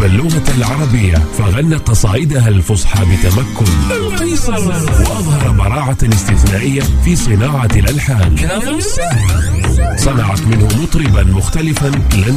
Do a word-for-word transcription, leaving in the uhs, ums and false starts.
تعلم اللغة العربية، فغنى قصائدها الفصحى بتمكن، وأظهر براعة استثنائية في صناعة الألحان. صنعت منه مطربا مختلفا لن